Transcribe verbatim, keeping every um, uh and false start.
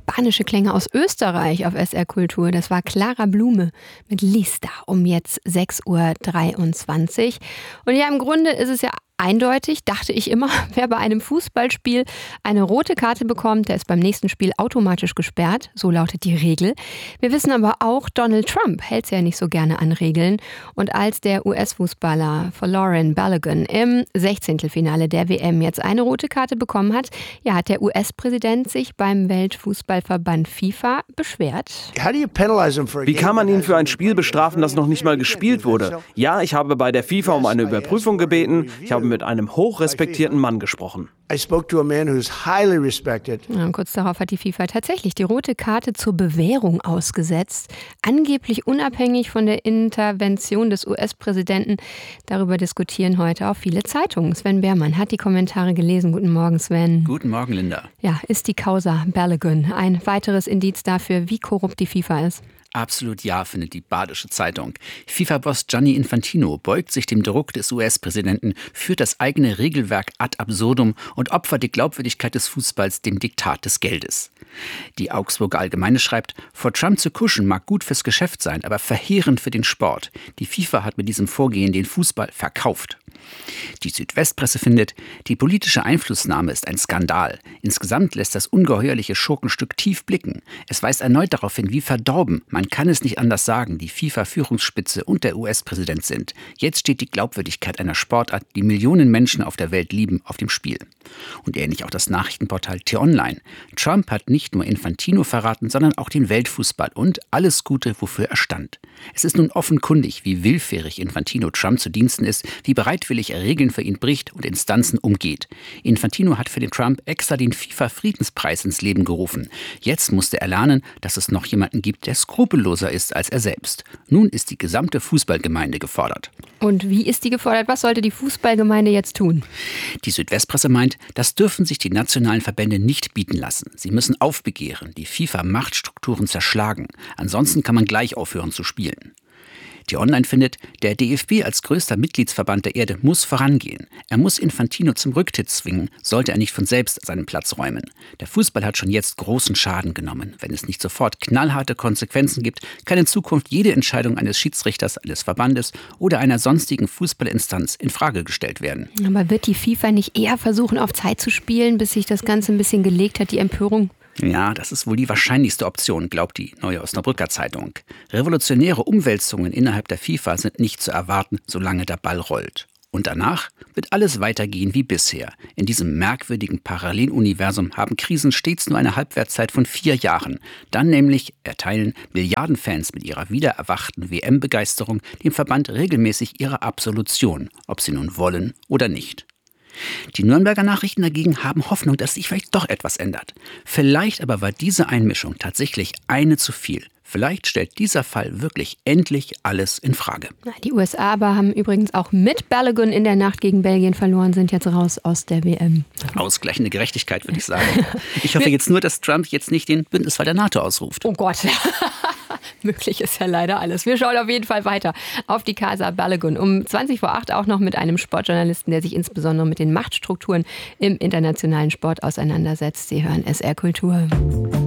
spanische Klänge aus Österreich auf S R Kultur. Das war Clara Blume mit Lista um jetzt sechs Uhr dreiundzwanzig. Und ja, im Grunde ist es ja eindeutig, dachte ich immer, wer bei einem Fußballspiel eine rote Karte bekommt, der ist beim nächsten Spiel automatisch gesperrt. So lautet die Regel. Wir wissen aber auch, Donald Trump hält ja nicht so gerne an Regeln. Und als der U S-Fußballer Folarin Balogun im Sechzehntelfinale der W M jetzt eine rote Karte bekommen hat, ja, hat der U S-Präsident sich beim Weltfußballverband FIFA beschwert. Wie kann man ihn für ein Spiel bestrafen, das noch nicht mal gespielt wurde? Ja, ich habe bei der FIFA um eine Überprüfung gebeten. Ich habe mit einem hochrespektierten Mann gesprochen. Ja, und kurz darauf hat die FIFA tatsächlich die rote Karte zur Bewährung ausgesetzt. Angeblich unabhängig von der Intervention des U S-Präsidenten. Darüber diskutieren heute auch viele Zeitungen. Sven Behrmann hat die Kommentare gelesen. Guten Morgen, Sven. Guten Morgen, Linda. Ja, ist die Causa Balogun ein weiteres Indiz dafür, wie korrupt die FIFA ist? Absolut ja, findet die Badische Zeitung. FIFA-Boss Gianni Infantino beugt sich dem Druck des U S-Präsidenten, führt das eigene Regelwerk ad absurdum und opfert die Glaubwürdigkeit des Fußballs dem Diktat des Geldes. Die Augsburger Allgemeine schreibt, vor Trump zu kuschen mag gut fürs Geschäft sein, aber verheerend für den Sport. Die FIFA hat mit diesem Vorgehen den Fußball verkauft. Die Südwestpresse findet, die politische Einflussnahme ist ein Skandal. Insgesamt lässt das ungeheuerliche Schurkenstück tief blicken. Es weist erneut darauf hin, wie verdorben, man kann es nicht anders sagen, die FIFA-Führungsspitze und der U S-Präsident sind. Jetzt steht die Glaubwürdigkeit einer Sportart, die Millionen Menschen auf der Welt lieben, auf dem Spiel. Und ähnlich auch das Nachrichtenportal T-Online. Trump hat nicht nur Infantino verraten, sondern auch den Weltfußball und alles Gute, wofür er stand. Es ist nun offenkundig, wie willfährig Infantino Trump zu Diensten ist, wie bereitwillig er Regeln für ihn bricht und Instanzen umgeht. Infantino hat für den Trump extra den FIFA-Friedenspreis ins Leben gerufen. Jetzt musste er lernen, dass es noch jemanden gibt, der skrupelloser ist als er selbst. Nun ist die gesamte Fußballgemeinde gefordert. Und wie ist die gefordert? Was sollte die Fußballgemeinde jetzt tun? Die Südwestpresse meint, das dürfen sich die nationalen Verbände nicht bieten lassen. Sie müssen aufbegehren, die FIFA-Machtstrukturen zerschlagen. Ansonsten kann man gleich aufhören zu spielen. Die Online findet, der D F B als größter Mitgliedsverband der Erde muss vorangehen. Er muss Infantino zum Rücktritt zwingen, sollte er nicht von selbst seinen Platz räumen. Der Fußball hat schon jetzt großen Schaden genommen. Wenn es nicht sofort knallharte Konsequenzen gibt, kann in Zukunft jede Entscheidung eines Schiedsrichters, eines Verbandes oder einer sonstigen Fußballinstanz in Frage gestellt werden. Aber wird die FIFA nicht eher versuchen, auf Zeit zu spielen, bis sich das Ganze ein bisschen gelegt hat, die Empörung? Ja, das ist wohl die wahrscheinlichste Option, glaubt die Neue Osnabrücker Zeitung. Revolutionäre Umwälzungen innerhalb der FIFA sind nicht zu erwarten, solange der Ball rollt. Und danach wird alles weitergehen wie bisher. In diesem merkwürdigen Paralleluniversum haben Krisen stets nur eine Halbwertszeit von vier Jahren. Dann nämlich erteilen Milliardenfans mit ihrer wiedererwachten W M-Begeisterung dem Verband regelmäßig ihre Absolution, ob sie nun wollen oder nicht. Die Nürnberger Nachrichten dagegen haben Hoffnung, dass sich vielleicht doch etwas ändert. Vielleicht aber war diese Einmischung tatsächlich eine zu viel. Vielleicht stellt dieser Fall wirklich endlich alles in Frage. Die U S A aber haben übrigens auch mit Balogun in der Nacht gegen Belgien verloren, sind jetzt raus aus der W M. Ausgleichende Gerechtigkeit, würde ich sagen. Ich hoffe jetzt nur, dass Trump jetzt nicht den Bündnisfall der NATO ausruft. Oh Gott. Möglich ist ja leider alles. Wir schauen auf jeden Fall weiter auf die Causa Balogun. Um zwanzig vor acht auch noch mit einem Sportjournalisten, der sich insbesondere mit den Machtstrukturen im internationalen Sport auseinandersetzt. Sie hören S R Kultur.